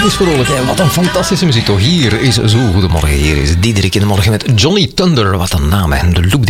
is vrolijk. En wat een fantastische muziek toch. Hier is Zo Goedemorgen. Hier is Diederik in de morgen met Johnny Thunder. Wat een naam, hè. De look